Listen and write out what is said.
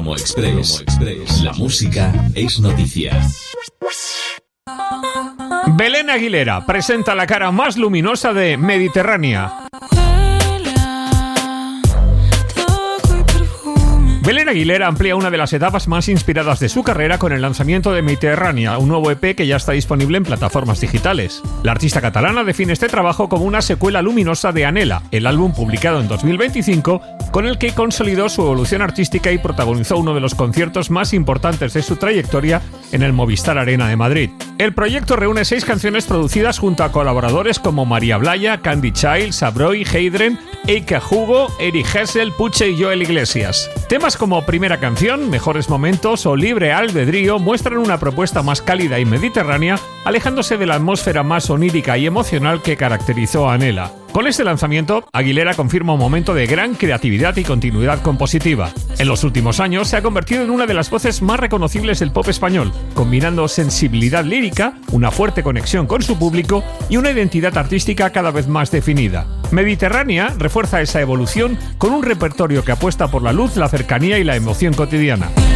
Promo Express. La música es noticia. Belén Aguilera presenta la cara más luminosa de Mediterránea. Belén Aguilera amplía una de las etapas más inspiradas de su carrera con el lanzamiento de Mediterránea, un nuevo EP que ya está disponible en plataformas digitales. La artista catalana define este trabajo como una secuela luminosa de Anhela, el álbum publicado en 2025, con el que consolidó su evolución artística y protagonizó uno de los conciertos más importantes de su trayectoria en el Movistar Arena de Madrid. El proyecto reúne 6 canciones producidas junto a colaboradores como María Blaya, Candy Child, Sabroy, Heidren, Eike Hugo, Eric Hessel, Puche y Joel Iglesias. Temas como Primera Canción, Mejores Momentos o Libre Albedrío muestran una propuesta más cálida y mediterránea, alejándose de la atmósfera más onírica y emocional que caracterizó a Anhela. Con este lanzamiento, Aguilera confirma un momento de gran creatividad y continuidad compositiva. En los últimos años se ha convertido en una de las voces más reconocibles del pop español, combinando sensibilidad lírica, una fuerte conexión con su público y una identidad artística cada vez más definida. Mediterránea refuerza esa evolución con un repertorio que apuesta por la luz, la cercanía y la emoción cotidiana.